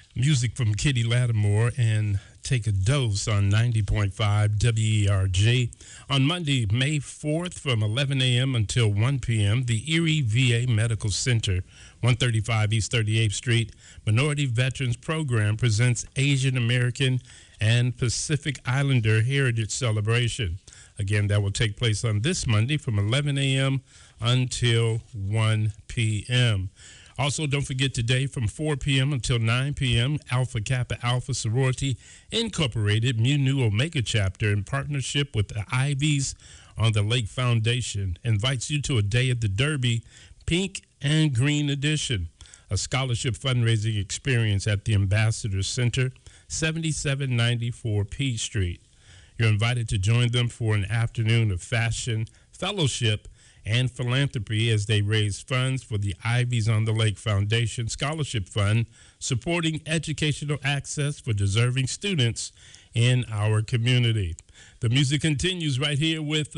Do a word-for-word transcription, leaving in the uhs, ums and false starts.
Music from Kitty Lattimore and Take a Dose on ninety point five W E R G. On Monday, May fourth from eleven a.m. until one p.m., the Erie V A Medical Center, one thirty-five East thirty-eighth Street Minority Veterans Program presents Asian American and Pacific Islander Heritage Celebration. Again, that will take place on this Monday from eleven a.m. until one p.m. Also, don't forget today from four p.m. until nine p.m., Alpha Kappa Alpha Sorority Incorporated Mu Nu Omega Chapter in partnership with the Ivies on the Lake Foundation invites you to a day at the Derby Pink and Green Edition, a scholarship fundraising experience at the Ambassador Center, seventy-seven ninety-four P Street. You're invited to join them for an afternoon of fashion, fellowship, and philanthropy as they raise funds for the Ivies on the Lake Foundation Scholarship Fund, supporting educational access for deserving students in our community. The music continues right here with